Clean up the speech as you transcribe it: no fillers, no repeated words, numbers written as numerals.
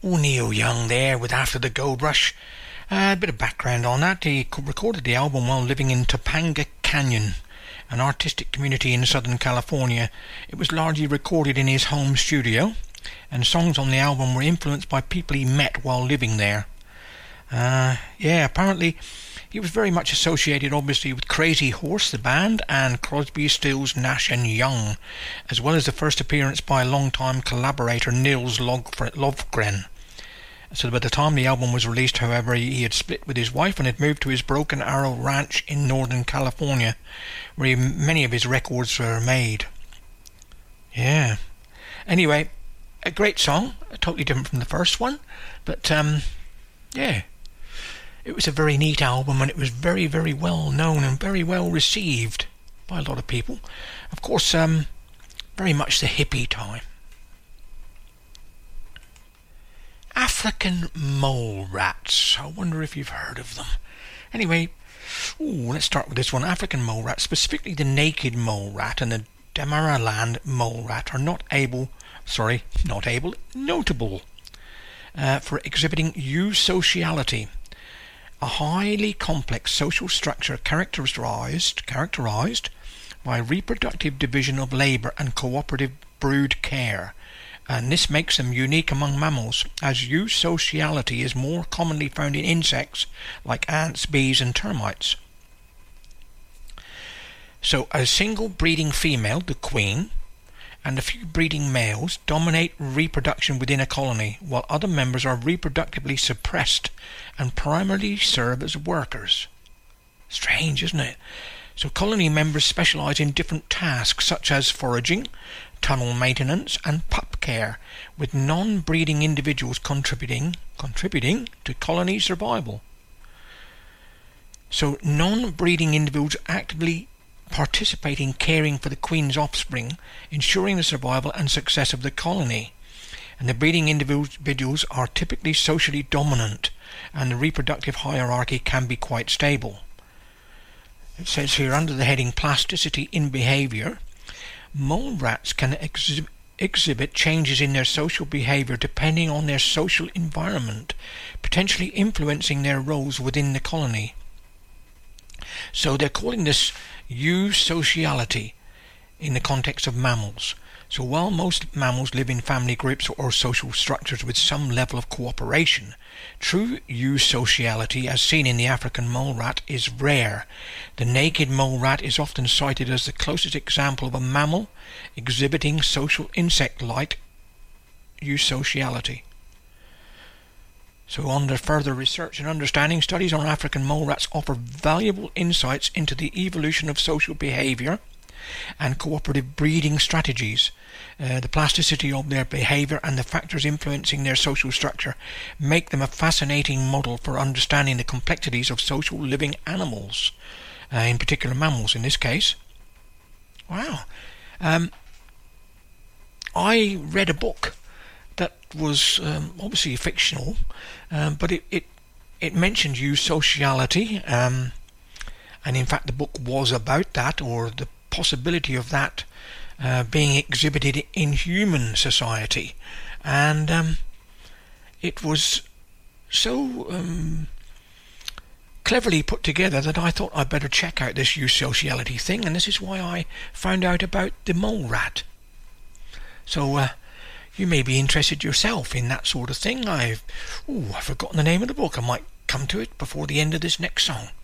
Neil Young there with After the Gold Rush. A bit of background on that. He recorded the album while living in Topanga Canyon, an artistic community in Southern California. It was largely recorded in his home studio, and songs on the album were influenced by people he met while living there. Apparently he was very much associated, obviously, with Crazy Horse, the band, and Crosby, Stills, Nash and Young, as well as the first appearance by longtime collaborator Nils Lofgren. So by the time the album was released, however, he had split with his wife and had moved to his Broken Arrow Ranch in Northern California, where many of his records were made. Yeah. Anyway, a great song, totally different from the first one, but it was a very neat album, and it was very, very well known and very well received by a lot of people. Of course, very much the hippie time. African mole rats. I wonder if you've heard of them. Anyway, let's start with this one. African mole rats, specifically the naked mole rat and the Damaraland mole rat, are notable for exhibiting eusociality, a highly complex social structure characterized by reproductive division of labour and cooperative brood care. And this makes them unique among mammals, as eusociality is more commonly found in insects like ants, bees and termites. So a single breeding female, the queen, and a few breeding males dominate reproduction within a colony, while other members are reproductively suppressed and primarily serve as workers. Strange, isn't it? So colony members specialise in different tasks such as foraging, tunnel maintenance and pup care, with non-breeding individuals contributing to colony survival. So non-breeding individuals actively participate in caring for the queen's offspring, ensuring the survival and success of the colony. And the breeding individuals are typically socially dominant, and the reproductive hierarchy can be quite stable. It says here under the heading Plasticity in Behaviour, mole rats can exhibit changes in their social behaviour depending on their social environment, potentially influencing their roles within the colony. So they're calling this eusociality in the context of mammals. So while most mammals live in family groups or social structures with some level of cooperation, true eusociality, as seen in the African mole rat, is rare. The naked mole rat is often cited as the closest example of a mammal exhibiting social insect-like eusociality. So under further research and understanding, studies on African mole rats offer valuable insights into the evolution of social behaviour and cooperative breeding strategies. The plasticity of their behaviour and the factors influencing their social structure make them a fascinating model for understanding the complexities of social living animals, in particular mammals in this case. Wow. I read a book that was obviously fictional, but it mentioned eusociality, and in fact the book was about that, or the possibility of that being exhibited in human society, and it was so cleverly put together that I thought I'd better check out this eusociality thing, and this is why I found out about the mole rat. So you may be interested yourself in that sort of thing. I've forgotten the name of the book. I might come to it before the end of this next song.